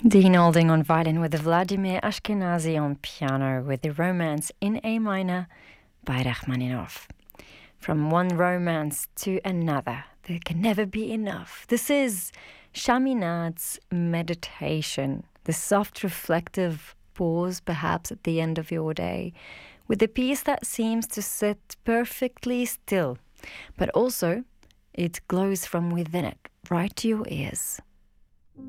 Dean Olding on violin with Vladimir Ashkenazy on piano with the Romance in A minor by Rachmaninoff. From one romance to another, there can never be enough. This is Chaminad's Meditation, the soft reflective pause perhaps at the end of your day, with a piece that seems to sit perfectly still, but also it glows from within it, right to your ears.